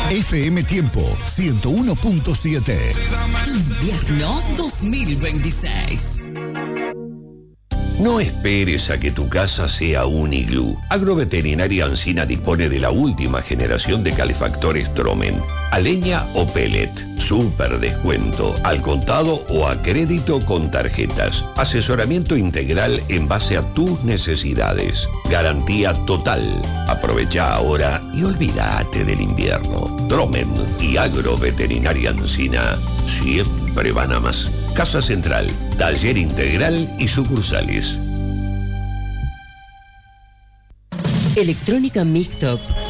FM Tiempo 101.7. Invierno 2026. No esperes a que tu casa sea un iglú. Agroveterinaria Ancina dispone de la última generación de calefactores Tromen. A leña o pellet. Súper descuento. Al contado o a crédito con tarjetas. Asesoramiento integral en base a tus necesidades. Garantía total. Aprovecha ahora y olvídate del invierno. Tromen y Agroveterinaria Ancina siempre van a más. Casa Central, taller integral y sucursales. Electrónica Mictop